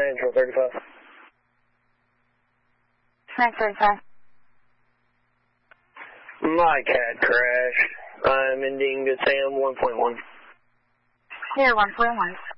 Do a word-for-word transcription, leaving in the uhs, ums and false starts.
Central thirty-five. Central thirty-five. My cat crashed. I'm ending to Sam one point one. Clear one point one.